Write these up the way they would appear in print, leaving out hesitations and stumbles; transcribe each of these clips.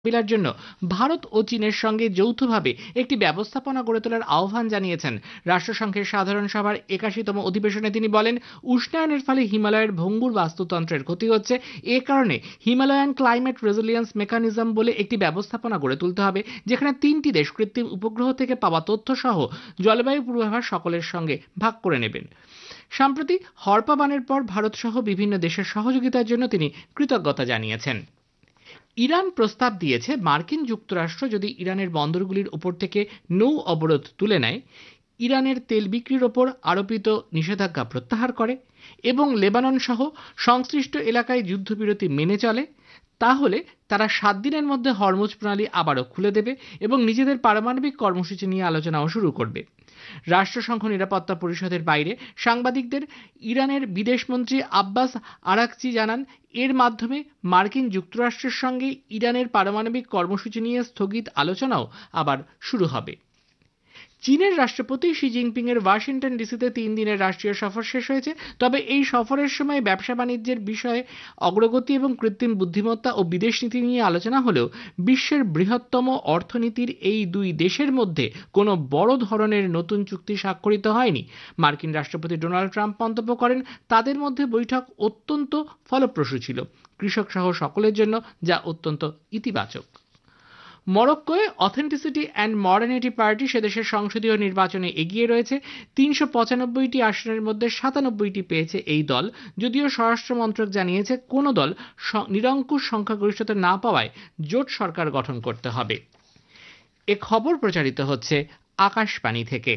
মোকাবিলার জন্য ভারত ও চীনের সঙ্গে যৌথভাবে একটি ব্যবস্থাপনা গড়ে তোলার আহ্বান জানিয়েছেন। রাষ্ট্রসংঘের সাধারণ সভার ৮১তম অধিবেশনে তিনি বলেন, উষ্ণায়নের ফলে হিমালয়ের ভঙ্গুর বাস্তুতন্ত্রের ক্ষতি হচ্ছে। এ কারণে হিমালয়ান ক্লাইমেট রেজিলিয়েন্স মেকানিজম বলে একটি ব্যবস্থাপনা গড়ে তুলতে হবে, যেখানে ৩টি দেশ কৃত্রিম উপগ্রহ থেকে পাওয়া তথ্য সহ জলবায়ু পূর্বাভাস সকলের সঙ্গে ভাগ করে নেবেন। সম্প্রতি হরপা বানের পর ভারত সহ বিভিন্ন দেশের সহযোগিতার জন্য তিনি কৃতজ্ঞতা জানিয়েছেন। ইরান প্রস্তাব দিয়েছে, মার্কিন যুক্তরাষ্ট্র যদি ইরানের বন্দরগুলির উপর থেকে নৌ অবরোধ তুলে নেয়, ইরানের তেল বিক্রির ওপর আরোপিত নিষেধাজ্ঞা প্রত্যাহার করে এবং লেবানন সহ সংশ্লিষ্ট এলাকায় যুদ্ধবিরতি মেনে চলে, তাহলে তারা 7 দিনের মধ্যে হরমুজ প্রণালী আবারও খুলে দেবে এবং নিজেদের পারমাণবিক কর্মসূচি নিয়ে আলোচনাও শুরু করবে। রাষ্ট্রসংঘ নিরাপত্তা পরিষদের বাইরে সাংবাদিকদের ইরানের বিদেশমন্ত্রী আব্বাস আরাকচি জানান, এর মাধ্যমে মার্কিন যুক্তরাষ্ট্রের সঙ্গে ইরানের পারমাণবিক কর্মসূচি নিয়ে স্থগিত আলোচনাও আবার শুরু হবে। চীনের রাষ্ট্রপতি শি জিনপিং এর ওয়াশিংটন ডিসিতে 3 দিনের রাষ্ট্রীয় সফর শেষ হয়েছে। তবে এই সফরের সময় ব্যবসা বাণিজ্যের বিষয়ে অগ্রগতি এবং কৃত্রিম বুদ্ধিমত্তা ও বিদেশ নীতি নিয়ে আলোচনা হলেও বিশ্বের বৃহত্তম অর্থনীতির এই দুই দেশের মধ্যে কোনো বড় ধরনের নতুন চুক্তি স্বাক্ষরিত হয়নি। মার্কিন রাষ্ট্রপতি ডোনাল্ড ট্রাম্প মন্তব্য করেন, তাদের মধ্যে বৈঠক অত্যন্ত ফলপ্রসূ ছিল, কৃষক সহ সকলের জন্য, যা অত্যন্ত ইতিবাচক। মরক্কোয় অথেন্টিসিটি অ্যান্ড মডার্নিটি পার্টি সেদেশের সংসদীয় নির্বাচনে এগিয়ে রয়েছে। ৩৯৫টি আসনের মধ্যে ৯৭টি পেয়েছে এই দল, যদিও স্বরাষ্ট্র মন্ত্রক জানিয়েছে কোনো দল নিরঙ্কুশ সংখ্যাগরিষ্ঠতা না পাওয়ায় জোট সরকার গঠন করতে হবে। এ খবর প্রচারিত হচ্ছে আকাশবাণী থেকে।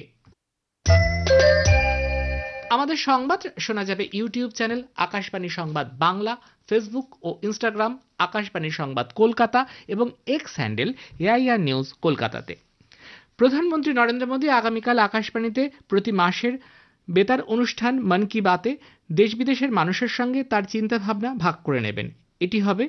আমাদের সংবাদ শোনা যাবে ইউটিউব চ্যানেল আকাশবাণী সংবাদ বাংলা, ফেসবুক ও ইনস্টাগ্রাম আকাশবাণী সংবাদ কলকাতা এবং এক্স হ্যান্ডেল এআইআর নিউজ কলকাতাতে। প্রধানমন্ত্রী নরেন্দ্র মোদী আগামীকাল আকাশবাণীতে প্রতি মাসের বেতার অনুষ্ঠান মন কি বাতে দেশ বিদেশের মানুষের সঙ্গে তার চিন্তাভাবনা ভাগ করে নেবেন। এটি হবে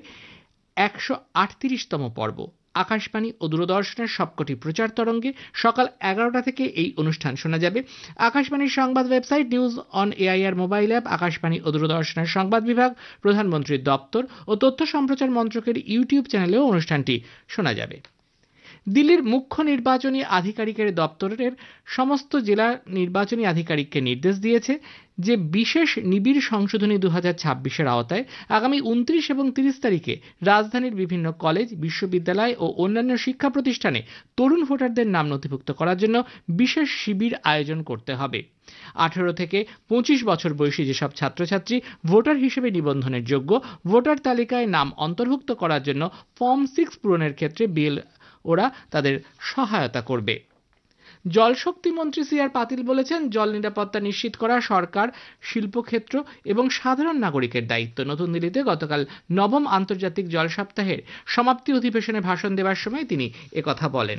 ১৩৮তম পর্ব। আকাশবাণী ও দূরদর্শনের সবকটি প্রচার তরঙ্গে সকাল 11টা থেকে এই অনুষ্ঠান শোনা যাবে। আকাশবাণীর সংবাদ website, news on AIR mobile app, Akashvani ও দূরদর্শনের সংবাদ বিভাগ, প্রধানমন্ত্রীর দপ্তর ও তথ্য সম্প্রচার মন্ত্রকের ইউটিউব চ্যানেলেও অনুষ্ঠানটি শোনা যাবে। দিল্লির মুখ্য নির্বাচনী আধিকারিকের দপ্তরের সমস্ত জেলা নির্বাচনী আধিকারিককে নির্দেশ দিয়েছে যে বিশেষ নিবিড় সংশোধনী 2026-এর আওতায় আগামী 29 এবং 30 তারিখে রাজধানীর বিভিন্ন কলেজ, বিশ্ববিদ্যালয় ও অন্যান্য শিক্ষা প্রতিষ্ঠানে তরুণ ভোটারদের নাম নথিভুক্ত করার জন্য বিশেষ শিবির আয়োজন করতে হবে। 18 থেকে 25 বছর বয়সী যেসব ছাত্রছাত্রী ভোটার হিসেবে নিবন্ধনের যোগ্য, ভোটার তালিকায় নাম অন্তর্ভুক্ত করার জন্য ফর্ম 6 পূরণের ক্ষেত্রে ওরা তাদের সহায়তা করবে। জলশক্তি মন্ত্রী সি.আর. পাতিল বলেছেন, জল নিরাপত্তা নিশ্চিত করা সরকার, শিল্পক্ষেত্র এবং সাধারণ নাগরিকের দায়িত্ব। নতুন দিল্লিতে গতকাল 9ম আন্তর্জাতিক জল সপ্তাহের সমাপ্তি অধিবেশনে ভাষণ দেওয়ার সময় তিনি একথা বলেন।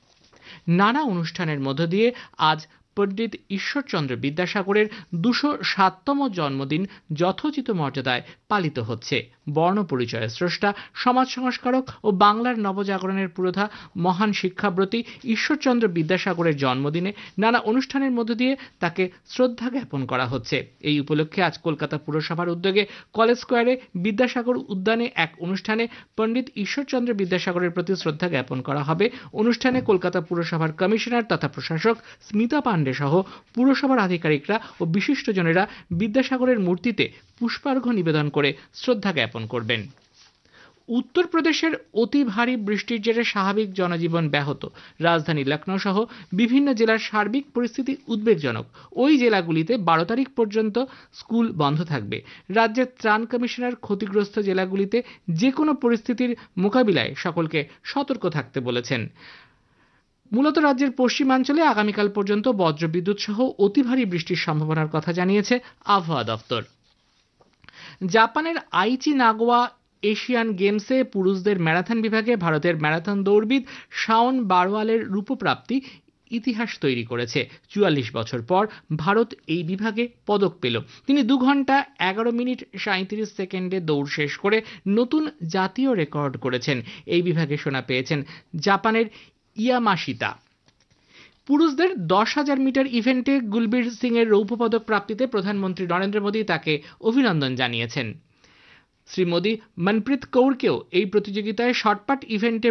নানা অনুষ্ঠানের মধ্য দিয়ে আজ পণ্ডিত ঈশ্বরচন্দ্র বিদ্যাসাগরের 207তম জন্মদিন যথোচিত মর্যাদায় পালিত হচ্ছে। বর্ণ পরিচয়ের স্রষ্টা, সমাজ সংস্কারক ও বাংলার নবজাগরণের পুরোধা মহান শিক্ষাব্রতী ঈশ্বরচন্দ্র বিদ্যাসাগরের জন্মদিনে নানা অনুষ্ঠানের মধ্য দিয়ে তাকে শ্রদ্ধা জ্ঞাপন করা হচ্ছে। এই উপলক্ষে আজ কলকাতা পুরসভার উদ্যোগে কলেজ স্কোয়ারে বিদ্যাসাগর উদ্যানে এক অনুষ্ঠানে পণ্ডিত ঈশ্বরচন্দ্র বিদ্যাসাগরের প্রতি শ্রদ্ধা জ্ঞাপন করা হবে। অনুষ্ঠানে কলকাতা পুরসভার কমিশনার তথা প্রশাসক স্মিতা পান্ডে সহ পুরসভার আধিকারিকরা ও বিশিষ্টজনেরা বিদ্যাসাগরের মূর্তিতে পুষ্পার্ঘ্য নিবেদন করে শ্রদ্ধা জ্ঞাপন করবেন। উত্তরপ্রদেশের অতি ভারী বৃষ্টির জেরে স্বাভাবিক জনজীবন ব্যাহত। রাজধানী লখনৌ সহ বিভিন্ন জেলার সার্বিক পরিস্থিতি উদ্বেগজনক। ওই জেলাগুলিতে 12 তারিখ পর্যন্ত স্কুল বন্ধ থাকবে। রাজ্যের ত্রাণ কমিশনার ক্ষতিগ্রস্ত জেলাগুলিতে যে কোনো পরিস্থিতির মোকাবিলায় সকলকে সতর্ক থাকতে বলেছেন। মূলত রাজ্যের পশ্চিমাঞ্চলে আগামীকাল পর্যন্ত বজ্রবিদ্যুৎ সহ অতি ভারী বৃষ্টির সম্ভাবনার কথা জানিয়েছে আবহাওয়া দফতর। জাপানের আইচি নাগোয়া এশিয়ান গেমসে পুরুষদের ম্যারাথন বিভাগে ভারতের ম্যারাথন দৌড়বিদ শাওন বারওয়ালের রূপপ্রাপ্তি ইতিহাস তৈরি করেছে। 44 বছর পর ভারত এই বিভাগে পদক পেল। তিনি 2 ঘন্টা 11 মিনিট 37 সেকেন্ডে দৌড় শেষ করে নতুন জাতীয় রেকর্ড করেছেন। এই বিভাগে সোনা পেয়েছেন জাপানের ইয়ামাশিতা। পুরুষদের 10,000 মিটার ইভেন্টে গুলবীর সিং এর রৌপ্য পদক প্রাপ্তিতে প্রধানমন্ত্রী নরেন্দ্র মোদী তাকে অভিনন্দন জানিয়েছেন। শ্রী মোদী মনপ্রীত কৌরকেও এই প্রতিযোগিতায় শটপাট ইভেন্টে